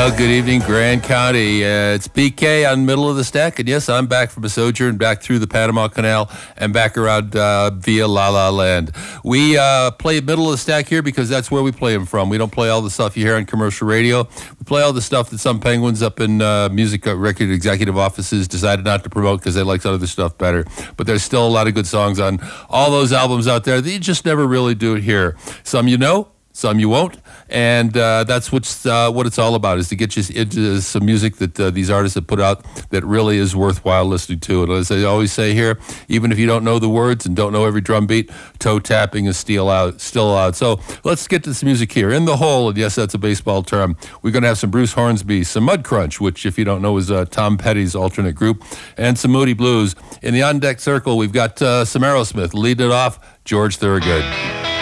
Well, good evening, Grand County. It's PK on Middle of the Stack, and yes, I'm back from a sojourn, back through the Panama Canal, and back around via La La Land. We play Middle of the Stack here because that's where we play them from. We don't play all the stuff you hear on commercial radio. We play all the stuff that some penguins up in music record executive offices decided not to promote because they like some other stuff better. But there's still a lot of good songs on all those albums out there that you just never really do it here. Some you know, some you won't, and that's what it's all about, is to get you into some music that these artists have put out that really is worthwhile listening to. And as I always say here, even if you don't know the words and don't know every drum beat, toe tapping is still out. So let's get to this music here. In the Hole, and yes, that's a baseball term, we're going to have some Bruce Hornsby, some Mud Crunch, which if you don't know is Tom Petty's alternate group, and some Moody Blues. In the on-deck circle, we've got some Aerosmith. Lead it off, George Thorogood.